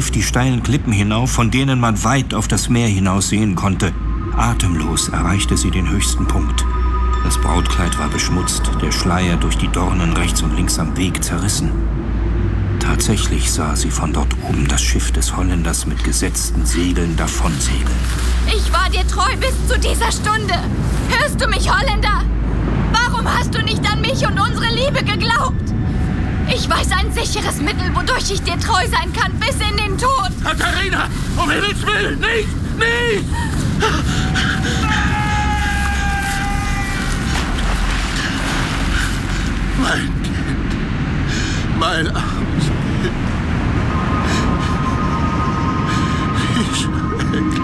lief die steilen Klippen hinauf, von denen man weit auf das Meer hinaus sehen konnte. Atemlos erreichte sie den höchsten Punkt. Das Brautkleid war beschmutzt, der Schleier durch die Dornen rechts und links am Weg zerrissen. Tatsächlich sah sie von dort oben das Schiff des Holländers mit gesetzten Segeln davonsegeln. Ich war dir treu bis zu dieser Stunde. Hörst du mich, Holländer? Warum hast du nicht an mich und unsere Liebe geglaubt? Ich weiß ein sicheres Mittel, wodurch ich dir treu sein kann, bis in den Tod. Katharina, um Himmels Willen, nicht! Nicht! Mein Kind, mein armes Kind. Wie schrecklich.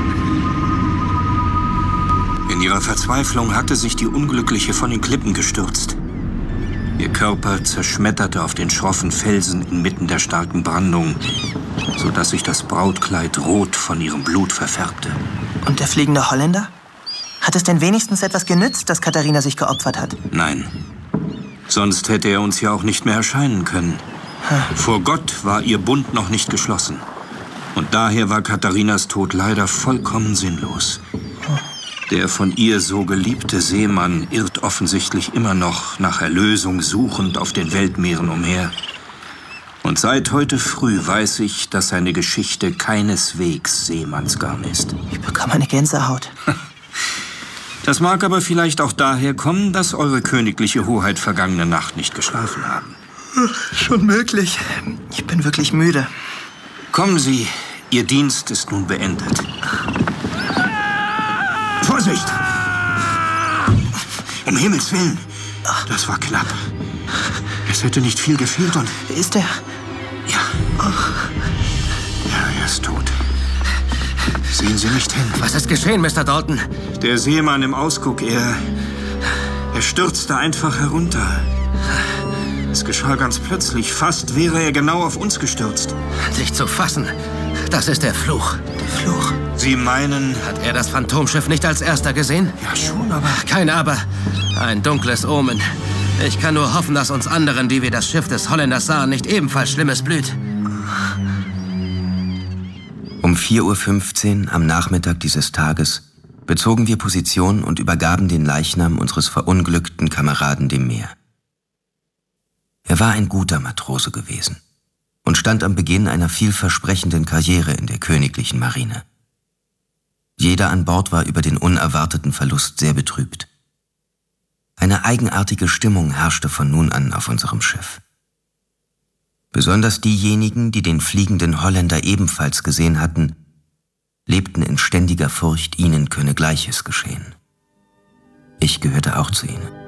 In ihrer Verzweiflung hatte sich die Unglückliche von den Klippen gestürzt. Ihr Körper zerschmetterte auf den schroffen Felsen inmitten der starken Brandung, sodass sich das Brautkleid rot von ihrem Blut verfärbte. Und der fliegende Holländer? Hat es denn wenigstens etwas genützt, dass Katharina sich geopfert hat? Nein. Sonst hätte er uns ja auch nicht mehr erscheinen können. Vor Gott war ihr Bund noch nicht geschlossen. Und daher war Katharinas Tod leider vollkommen sinnlos. Der von ihr so geliebte Seemann irrt offensichtlich immer noch nach Erlösung suchend auf den Weltmeeren umher. Und seit heute früh weiß ich, dass seine Geschichte keineswegs Seemannsgarn ist. Ich bekomme eine Gänsehaut. Das mag aber vielleicht auch daher kommen, dass eure königliche Hoheit vergangene Nacht nicht geschlafen haben. Schon möglich. Ich bin wirklich müde. Kommen Sie, Ihr Dienst ist nun beendet. Vorsicht! Um Himmels Willen! Das war knapp. Es hätte nicht viel gefehlt und... Ist er? Ja. Ja, er ist tot. Sehen Sie nicht hin. Was ist geschehen, Mr. Dalton? Der Seemann im Ausguck, er stürzte einfach herunter. Es geschah ganz plötzlich. Fast wäre er genau auf uns gestürzt. Nicht zu fassen. Das ist der Fluch. Der Fluch? Sie meinen... Hat er das Phantomschiff nicht als erster gesehen? Ja, schon, aber... Kein Aber. Ein dunkles Omen. Ich kann nur hoffen, dass uns anderen, die wir das Schiff des Holländers sahen, nicht ebenfalls Schlimmes blüht. Um 4:15 Uhr am Nachmittag dieses Tages bezogen wir Position und übergaben den Leichnam unseres verunglückten Kameraden dem Meer. Er war ein guter Matrose gewesen und stand am Beginn einer vielversprechenden Karriere in der königlichen Marine. Jeder an Bord war über den unerwarteten Verlust sehr betrübt. Eine eigenartige Stimmung herrschte von nun an auf unserem Schiff. Besonders diejenigen, die den fliegenden Holländer ebenfalls gesehen hatten, lebten in ständiger Furcht, ihnen könne Gleiches geschehen. Ich gehörte auch zu ihnen.